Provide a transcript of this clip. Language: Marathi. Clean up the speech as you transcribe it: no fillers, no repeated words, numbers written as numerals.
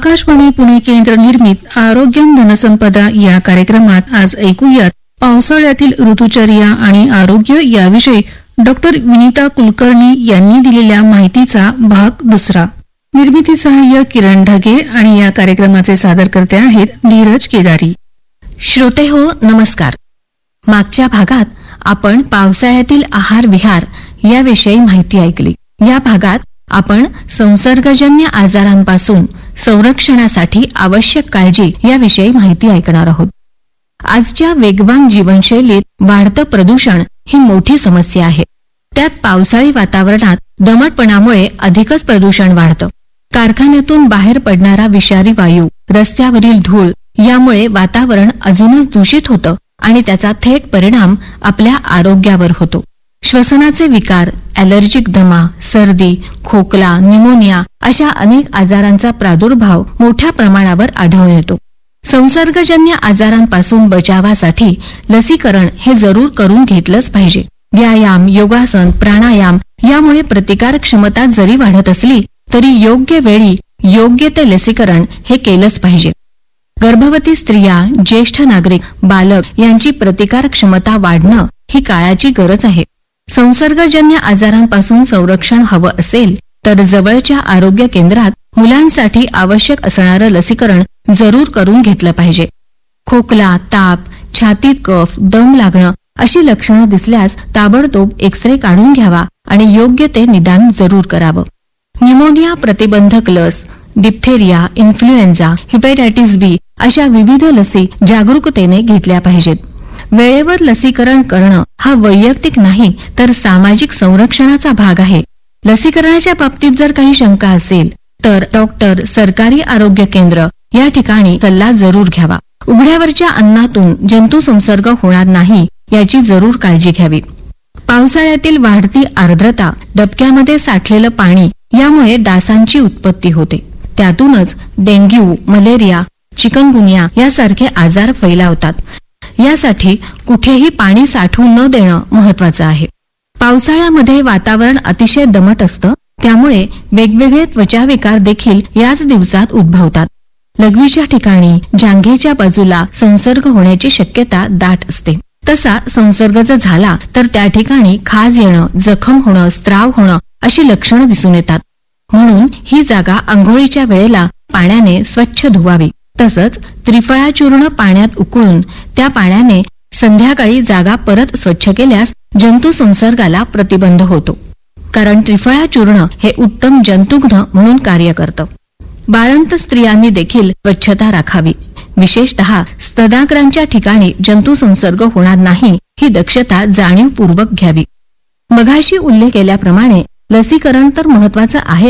आकाशवाणी पुणे केंद्र निर्मित आरोग्यम धनसंपदा या कार्यक्रमात आज ऐकूयात पावसाळ्यातील ऋतुचर्या आणि आरोग्य याविषयी डॉक्टर विनीता कुलकर्णी यांनी दिलेल्या माहितीचा भाग दुसरा. निर्मिती सहाय्य किरण ढगे आणि या कार्यक्रमाचे सादरकर्ते आहेत धीरज केदारी. श्रोते हो, नमस्कार. मागच्या भागात आपण पावसाळ्यातील आहार विहार याविषयी माहिती ऐकली. या भागात आपण संसर्गजन्य आजारांपासून संरक्षणासाठी आवश्यक काळजी याविषयी माहिती ऐकणार आहोत. आजच्या वेगवान जीवनशैलीत वाढतं प्रदूषण ही मोठी समस्या आहे. त्यात पावसाळी वातावरणात दमटपणामुळे अधिकच प्रदूषण वाढतं. कारखान्यातून बाहेर पडणारा विषारी वायू, रस्त्यावरील धूळ यामुळे वातावरण अजूनच दूषित होतं आणि त्याचा थेट परिणाम आपल्या आरोग्यावर होतो. श्वसनाचे विकार, ॲलर्जिक दमा, सर्दी, खोकला, निमोनिया अशा अनेक आजारांचा प्रादुर्भाव मोठ्या प्रमाणावर आढळून येतो. संसर्गजन्य आजारांपासून बचावासाठी लसीकरण हे जरूर करून घेतलंच पाहिजे. व्यायाम, योगासन, प्राणायाम यामुळे प्रतिकार क्षमता जरी वाढत असली तरी योग्य वेळी योग्य ते लसीकरण हे केलंच पाहिजे. गर्भवती स्त्रिया, ज्येष्ठ नागरिक, बालक यांची प्रतिकार क्षमता वाढणं ही काळाची गरज आहे. संसर्गजन्य आजारांपासून संरक्षण हवं असेल तर जवळच्या आरोग्य केंद्रात मुलांसाठी आवश्यक असणारं लसीकरण जरूर करून घेतलं पाहिजे. खोकला, ताप, छातीत कफ, दम लागणं अशी लक्षणं दिसल्यास ताबडतोब एक्सरे काढून घ्यावा आणि योग्य ते निदान जरूर करावं. निमोनिया प्रतिबंधक लस, डिप्थेरिया, इन्फ्लुएन्झा, हेपॅटायटिस बी अशा विविध लसी जागरूकतेने घेतल्या पाहिजेत. वेळेवर लसीकरण करणं हा वैयक्तिक नाही तर सामाजिक संरक्षणाचा भाग आहे. लसीकरणाच्या बाबतीत जर काही शंका असेल तर डॉक्टर, सरकारी आरोग्य केंद्र या ठिकाणी सल्ला जरूर घ्यावा. उघड्यावरच्या अन्नातून जंतू संसर्ग होणार नाही याची जरूर काळजी घ्यावी. पावसाळ्यातील वाढती आर्द्रता, डबक्यामध्ये साठलेलं पाणी यामुळे डासांची उत्पत्ती होते. त्यातूनच डेंग्यू, मलेरिया, चिकनगुनिया यासारखे आजार फैलावतात. यासाठी कुठेही पाणी साठवून न देणं महत्वाचं आहे. पावसाळ्यामध्ये वातावरण अतिशय दमट असतं, त्यामुळे वेगवेगळे त्वचाविकार देखील याच दिवसात उद्भवतात. लघवीच्या ठिकाणी, जांघेच्या बाजूला संसर्ग होण्याची शक्यता दाट असते. तसा संसर्ग जर झाला तर त्या ठिकाणी खाज येणं, जखम होणं, स्त्राव होणं अशी लक्षणं दिसून येतात. म्हणून ही जागा आंघोळीच्या वेळेला पाण्याने स्वच्छ धुवावी. तसंच त्रिफळा चूर्ण पाण्यात उकळून त्या पाण्याने संध्याकाळी जागा परत स्वच्छ केल्यास जंतू संसर्गाला प्रतिबंध होतो. कारण त्रिफळा चूर्ण हे उत्तम जंतुघ्न म्हणून कार्य करतं. बाळंत स्त्रियांनी देखील स्वच्छता राखावी. विशेषतः स्तनाग्रांच्या ठिकाणी जंतू संसर्ग होणार नाही ही दक्षता जाणीवपूर्वक घ्यावी. मघाशी उल्लेख केल्याप्रमाणे लसीकरण तर महत्वाचं आहे,